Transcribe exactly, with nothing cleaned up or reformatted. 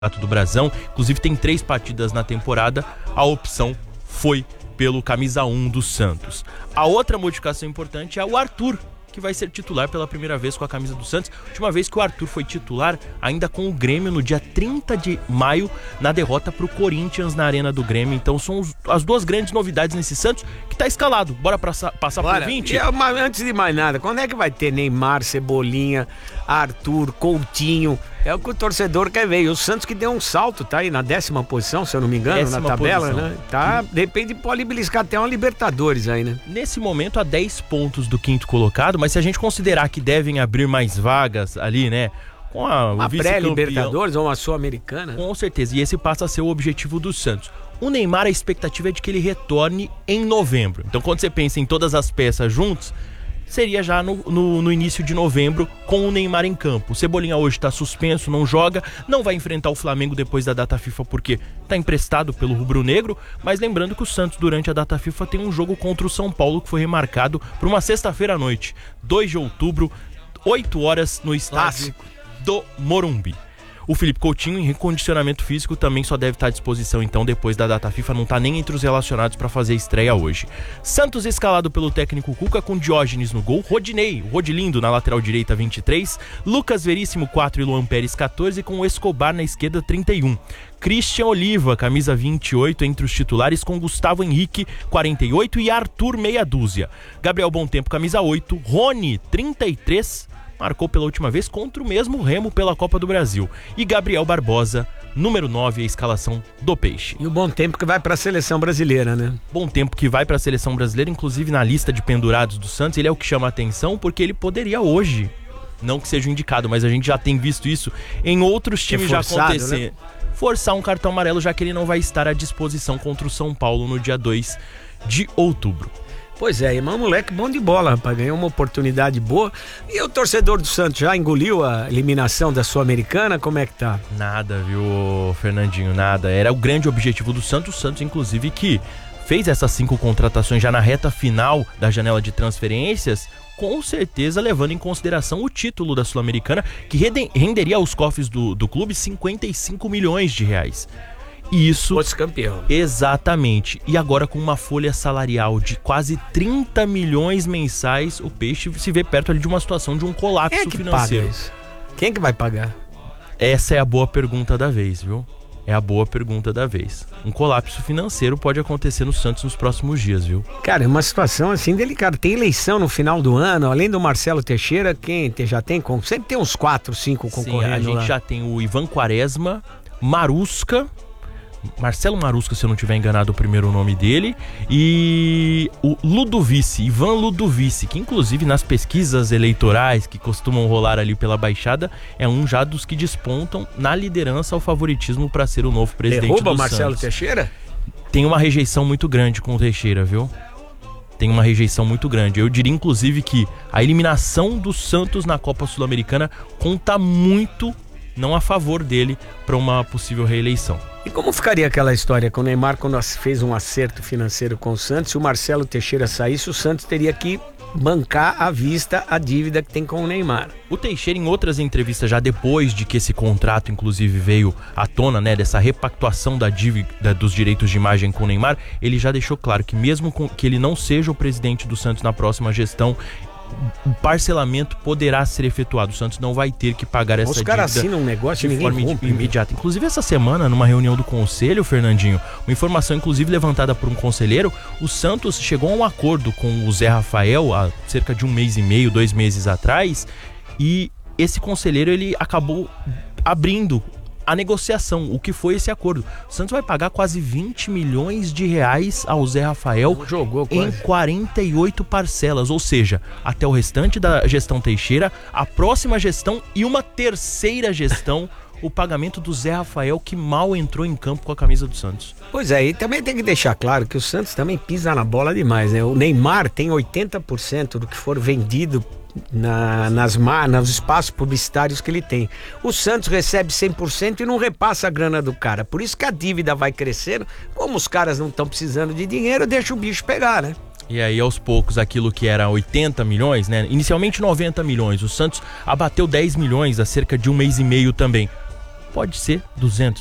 do Brasão, inclusive tem três partidas na temporada, a opção foi pelo camisa um do Santos. A outra modificação importante é o Arthur, que vai ser titular pela primeira vez com a camisa do Santos. Última vez que o Arthur foi titular ainda com o Grêmio no dia trinta de maio, na derrota para o Corinthians na Arena do Grêmio. Então são os, as duas grandes novidades nesse Santos, que tá escalado. Bora passar, passar Bora. por vinte? E, antes de mais nada, quando é que vai ter Neymar, Cebolinha, Arthur, Coutinho? É o que o torcedor quer ver. E o Santos que deu um salto, tá aí na décima posição, se eu não me engano, décima na tabela, posição, né? Tá, de repente pode beliscar até uma Libertadores aí, né? Nesse momento, a dez pontos do quinto colocado, mas se a gente considerar que devem abrir mais vagas ali, né? Com a, uma pré-Libertadores ou uma Sul-Americana. Com certeza, e esse passa a ser o objetivo do Santos. O Neymar, a expectativa é de que ele retorne em novembro. Então, quando você pensa em todas as peças juntos, seria já no, no, no início de novembro, com o Neymar em campo. O Cebolinha hoje está suspenso, não joga, não vai enfrentar o Flamengo depois da data FIFA porque está emprestado pelo rubro-negro, mas lembrando que o Santos durante a data FIFA tem um jogo contra o São Paulo que foi remarcado para uma sexta-feira à noite, dois de outubro, oito horas no estádio do Morumbi. O Felipe Coutinho, em recondicionamento físico, também só deve estar à disposição então depois da data FIFA, não está nem entre os relacionados para fazer a estreia hoje. Santos escalado pelo técnico Cuca com Diógenes no gol, Rodinei, Rodilindo na lateral direita vinte e três, Lucas Veríssimo quatro e Luan Pérez quatorze, com o Escobar na esquerda trinta e um. Christian Oliva, camisa vinte e oito, entre os titulares, com Gustavo Henrique, quarenta e oito, e Arthur, meia dúzia. Gabriel Bontempo, camisa oito, Rony, trinta e três, marcou pela última vez contra o mesmo Remo pela Copa do Brasil. E Gabriel Barbosa, número nove, a escalação do Peixe. E o Bontempo que vai para a seleção brasileira, né? Bontempo que vai para a seleção brasileira, inclusive na lista de pendurados do Santos, ele é o que chama a atenção porque ele poderia hoje, não que seja indicado, mas a gente já tem visto isso em outros times já acontecer. Né? Forçar um cartão amarelo, já que ele não vai estar à disposição contra o São Paulo no dia dois de outubro. Pois é, irmão, moleque bom de bola, rapaz, ganhou uma oportunidade boa. E o torcedor do Santos já engoliu a eliminação da Sul-Americana? Como é que tá? Nada, viu, Fernandinho, nada. Era o grande objetivo do Santos, o Santos, inclusive, que fez essas cinco contratações já na reta final da janela de transferências, com certeza levando em consideração o título da Sul-Americana, que renderia aos cofres do, do clube cinquenta e cinco milhões de reais. Isso, fosse campeão. Exatamente. E agora com uma folha salarial de quase trinta milhões mensais, o Peixe se vê perto ali de uma situação de um colapso Quem é que financeiro. Paga isso? Quem é que vai pagar? Essa é a boa pergunta da vez, viu? É a boa pergunta da vez. Um colapso financeiro pode acontecer no Santos nos próximos dias, viu? Cara, é uma situação assim delicada. Tem eleição no final do ano, além do Marcelo Teixeira, quem já tem? Sempre tem uns quatro, cinco concorrendo. Sim, a gente lá. já tem o Ivan Quaresma, Marusca, Marcelo Marusca, se eu não tiver enganado o primeiro nome dele, e o Ludovice, Ivan Ludovice, que inclusive nas pesquisas eleitorais que costumam rolar ali pela Baixada, é um já dos que despontam na liderança ao favoritismo para ser o novo presidente Derruba do o Marcelo Santos. Teixeira? Tem uma rejeição muito grande com o Teixeira, viu? Tem uma rejeição muito grande. Eu diria inclusive que a eliminação do Santos na Copa Sul-Americana conta muito, não a favor dele, para uma possível reeleição. E como ficaria aquela história com o Neymar quando fez um acerto financeiro com o Santos? Se o Marcelo Teixeira saísse, o Santos teria que bancar à vista a dívida que tem com o Neymar. O Teixeira, em outras entrevistas, já depois de que esse contrato inclusive veio à tona, né, dessa repactuação da dívida dos direitos de imagem com o Neymar, ele já deixou claro que mesmo com, que ele não seja o presidente do Santos na próxima gestão, o parcelamento poderá ser efetuado. O Santos não vai ter que pagar essa dívida. Os caras assinam um negócio de forma rompe, imediata. Inclusive essa semana, numa reunião do conselho, Fernandinho, uma informação inclusive levantada por um conselheiro, o Santos chegou a um acordo com o Zé Rafael há cerca de um mês e meio, dois meses atrás, e esse conselheiro ele acabou abrindo a negociação. O que foi esse acordo? O Santos vai pagar quase vinte milhões de reais ao Zé Rafael Jogou em quarenta e oito parcelas, ou seja, até o restante da gestão Teixeira, a próxima gestão e uma terceira gestão, o pagamento do Zé Rafael, que mal entrou em campo com a camisa do Santos. Pois é, e também tem que deixar claro que o Santos também pisa na bola demais, né? O Neymar tem oitenta por cento do que for vendido Na, nas nos espaços publicitários que ele tem. O Santos recebe cem por cento e não repassa a grana do cara. Por isso que a dívida vai crescendo. Como os caras não estão precisando de dinheiro, deixa o bicho pegar, né? E aí, aos poucos, aquilo que era oitenta milhões, né? Inicialmente noventa milhões. O Santos abateu dez milhões há cerca de um mês e meio também. pode ser duzentos